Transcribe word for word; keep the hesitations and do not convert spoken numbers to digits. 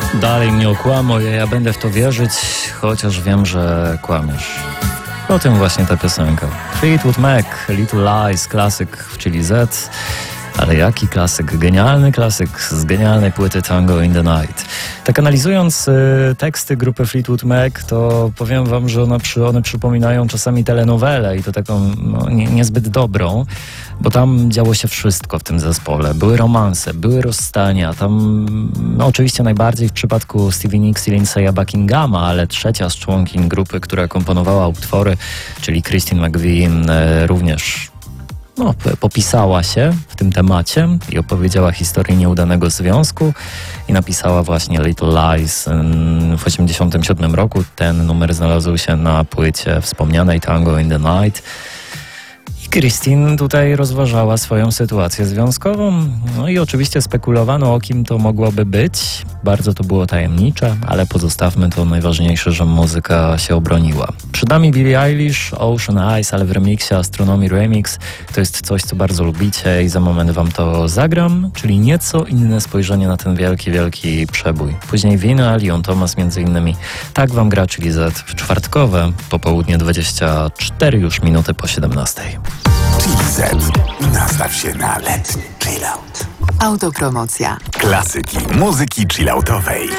Dalej mnie okłamuj, ja będę w to wierzyć, chociaż wiem, że kłamiesz. O tym właśnie ta piosenka. Fleetwood Mac, Little Lies, klasyk w Chili Z. Ale jaki klasyk, genialny klasyk z genialnej płyty Tango in the Night. Tak analizując y, teksty grupy Fleetwood Mac, to powiem wam, że one, przy, one przypominają czasami telenowelę i to taką no, nie, niezbyt dobrą, bo tam działo się wszystko w tym zespole. Były romanse, były rozstania, tam no, oczywiście najbardziej w przypadku Stevie Nicks i Lindsaya Buckinghama, ale trzecia z członkiń grupy, która komponowała utwory, czyli Christine McVie, y, również No, popisała się w tym temacie i opowiedziała historię nieudanego związku i napisała właśnie Little Lies w osiemdziesiątym siódmym roku. Ten numer znalazł się na płycie wspomnianej Tango in the Night. I Christine tutaj rozważała swoją sytuację związkową. No i oczywiście spekulowano, o kim to mogłoby być. Bardzo to było tajemnicze, ale pozostawmy to. Najważniejsze, że muzyka się obroniła. Przed nami Billie Eilish, Ocean Eyes, ale w remiksie Astronomy Remix. To jest coś, co bardzo lubicie i za moment wam to zagram, czyli nieco inne spojrzenie na ten wielki, wielki przebój. Później Wina, Leon Thomas między innymi. Tak wam gra Chili Z w czwartkowe, popołudnie dwadzieścia cztery już minuty po siedemnastej. Chili Z. Nastaw się na letni chillout. Autopromocja. Klasyki muzyki chilloutowej.